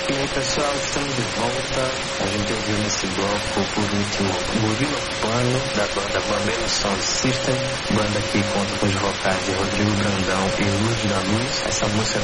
E aí, pessoal, estamos de volta. A gente ouviu nesse bloco, por último, Gorila Urbano, da banda Bambino Sound System, banda que conta com os vocais de Rodrigo Brandão e Luz da Luz. Essa música